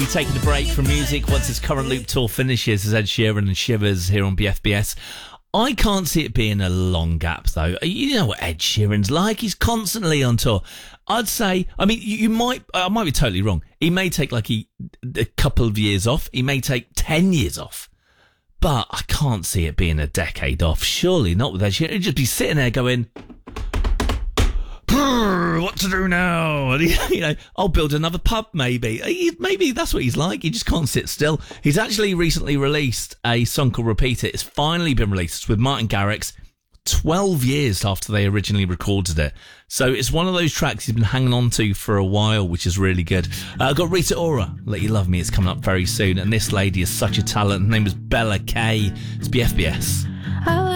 Taking a break from music once his current loop tour finishes as Ed Sheeran and Shivers here on BFBS. I can't see it being a long gap, though. You know what Ed Sheeran's like. He's constantly on tour. I'd say, I mean, I might be totally wrong. He may take like a couple of years off. He may take 10 years off. But I can't see it being a decade off. Surely not with Ed Sheeran. He'd just be sitting there going, what to do now? And I'll build another pub, maybe. Maybe that's what he's like. He just can't sit still. He's actually recently released a song called Repeat It. It's finally been released. It's with Martin Garrix, 12 years after they originally recorded it. So it's one of those tracks he's been hanging on to for a while, which is really good. I've got Rita Ora, Let You Love Me. It's coming up very soon. And this lady is such a talent. Her name is Bella Kay. It's BFBS.